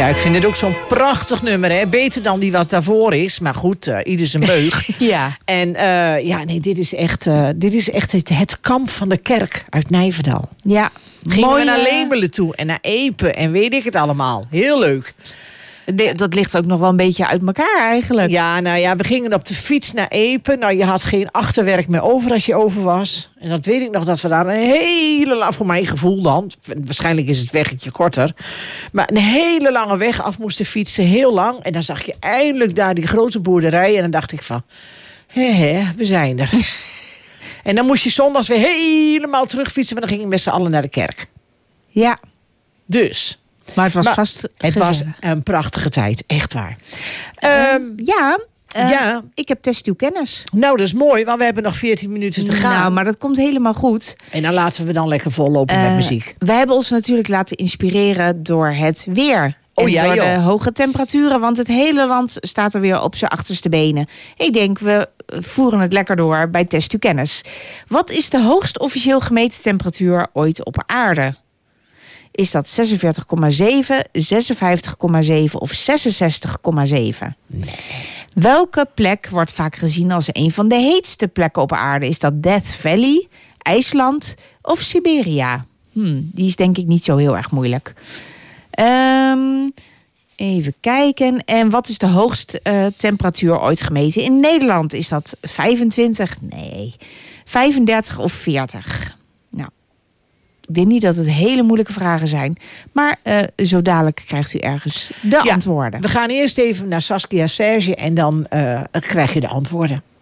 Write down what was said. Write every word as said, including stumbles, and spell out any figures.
Ja, ik vind het ook zo'n prachtig nummer, hè. Beter dan die wat daarvoor is. Maar goed, uh, ieder zijn beug. Ja. En uh, ja, nee, dit is echt, uh, dit is echt het, het kamp van de kerk uit Nijverdal. Ja. Gingen Mooi, we naar uh... Lemelen toe en naar Epe en weet ik het allemaal. Heel leuk. Dat ligt ook nog wel een beetje uit elkaar eigenlijk. Ja, nou ja, we gingen op de fiets naar Epe. Nou, je had geen achterwerk meer over als je over was. En dat weet ik nog, dat we daar een hele lange, voor mijn gevoel dan, waarschijnlijk is het weggetje korter, maar een hele lange weg af moesten fietsen, heel lang. En dan zag je eindelijk daar die grote boerderij. En dan dacht ik van, hé, hé, we zijn er. En dan moest je zondags weer helemaal terugfietsen, want dan ging je met z'n allen naar de kerk. Ja. Dus... Maar het was maar vast Het gezellig. was een prachtige tijd, echt waar. Uh, Um, ja, uh, ja, ik heb test uw kennis. Nou, dat is mooi, want we hebben nog veertien minuten te gaan. Nou, maar dat komt helemaal goed. En dan laten we dan lekker vollopen uh, met muziek. We hebben ons natuurlijk laten inspireren door het weer. Oh, en ja, door joh. de hoge temperaturen, want het hele land staat er weer op zijn achterste benen. Ik denk, we voeren het lekker door bij Test uw kennis. Wat is de hoogst officieel gemeten temperatuur ooit op aarde? Is dat zesenveertig komma zeven, zesenvijftig komma zeven of zesenzestig komma zeven? Nee. Welke plek wordt vaak gezien als een van de heetste plekken op aarde? Is dat Death Valley, IJsland of Siberia? Hmm, die is denk ik niet zo heel erg moeilijk. Um, even kijken. En wat is de hoogste uh, temperatuur ooit gemeten in Nederland? Is dat vijfentwintig? Nee. vijfendertig of veertig? Nou, ik denk niet dat het hele moeilijke vragen zijn. Maar uh, zo dadelijk krijgt u ergens de ja, antwoorden. We gaan eerst even naar Saskia Serge en dan uh, krijg je de antwoorden.